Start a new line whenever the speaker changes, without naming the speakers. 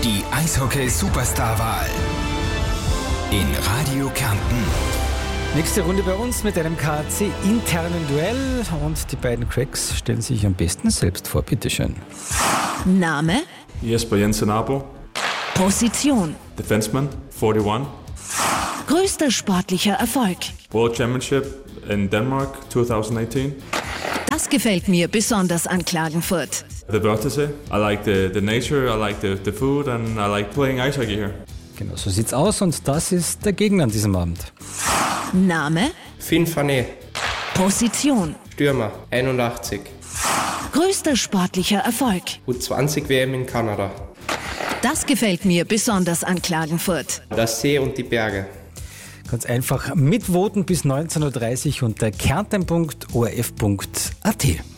Die Eishockey-Superstar-Wahl in Radio Kärnten.
Nächste Runde bei uns mit einem KAC-internen Duell und die beiden Cracks stellen sich am besten selbst vor. Bitteschön.
Name?
Jesper Jensen Abo.
Position?
Defenseman, 41.
Größter sportlicher Erfolg?
World Championship in Denmark 2018.
Das gefällt mir besonders an Klagenfurt.
The Wörthersee. I like the nature, I like the food and I like playing ice hockey here.
Genau, so sieht's aus und das ist der Gegner an diesem Abend.
Name?
Finn Fané,
Position?
Stürmer, 81.
Größter sportlicher Erfolg?
U20 WM in Kanada.
Das gefällt mir besonders an Klagenfurt.
Der See und die Berge.
Ganz einfach mitvoten bis 19.30 Uhr unter kärnten.orf.at.